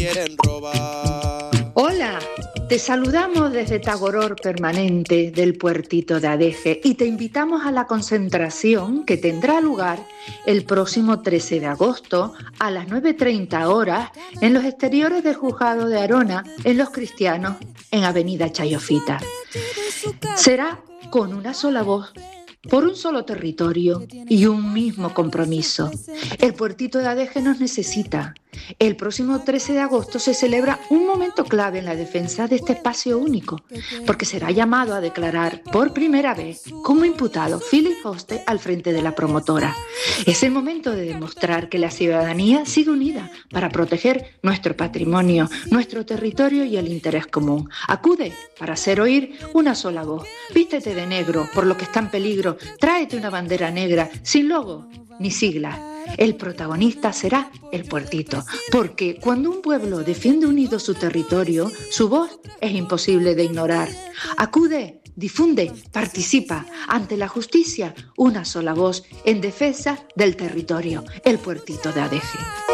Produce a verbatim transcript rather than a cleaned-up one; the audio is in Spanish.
quieren robar. Hola, te saludamos desde Tagoror Permanente del puertito de Adeje y te invitamos a la concentración que tendrá lugar el próximo trece de agosto a las nueve treinta horas en los exteriores del Juzgado de Arona, en Los Cristianos, en Avenida Chayofita. Será con una sola voz, por un solo territorio y un mismo compromiso. El puertito de Adeje nos necesita. El próximo trece de agosto se celebra un momento clave en la defensa de este espacio único, porque será llamado a declarar por primera vez como imputado Philip Hoste al frente de la promotora. Es el momento de demostrar que la ciudadanía sigue unida para proteger nuestro patrimonio, nuestro territorio y el interés común. Acude para hacer oír una sola voz. Vístete de negro por lo que está en peligro. Tráete una bandera negra sin logo ni siglas. El protagonista será el puertito, porque cuando un pueblo defiende unido su territorio, su voz es imposible de ignorar. Acude, difunde, participa. Ante la justicia, una sola voz en defensa del territorio, el puertito de Adeje.